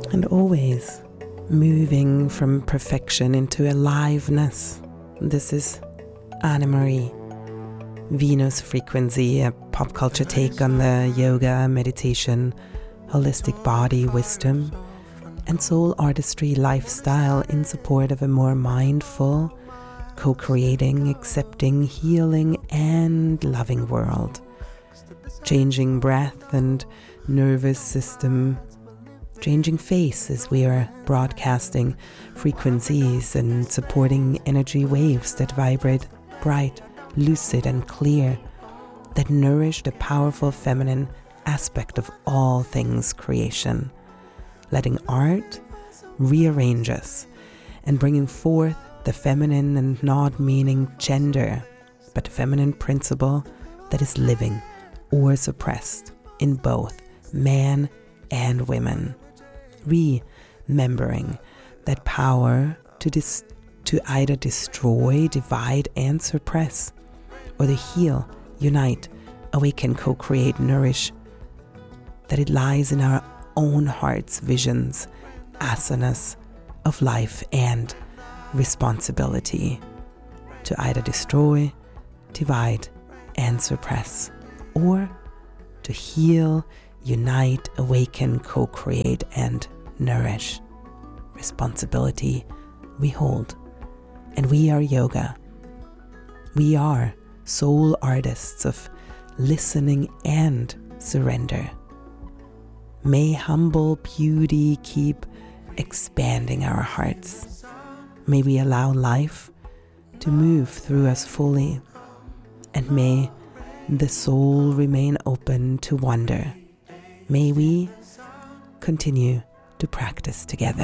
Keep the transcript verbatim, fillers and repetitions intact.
and always moving from perfection into aliveness. This is Anna Marie. Venus Frequency, a pop culture take on the yoga, meditation, holistic body, wisdom, and soul artistry lifestyle in support of a more mindful, co-creating, accepting, healing, and loving world. Changing breath and nervous system, changing face as we are broadcasting frequencies and supporting energy waves that vibrate bright, lucid, and clear, that nourish the powerful feminine aspect of all things creation, letting art rearrange us and bringing forth the feminine and not meaning gender, but the feminine principle that is living or suppressed in both man and women. Remembering that power to dis- to either destroy, divide, and suppress, or to heal, unite, awaken, co-create, nourish, that it lies in our own heart's visions, asanas of life and responsibility to either destroy, divide, and suppress, or to heal, unite, awaken, co-create, and nourish. Responsibility we hold. And we are yoga. We are soul artists of listening and surrender. May humble beauty keep expanding our hearts. May we allow life to move through us fully. And may the soul remain open to wonder. May we continue to practice together.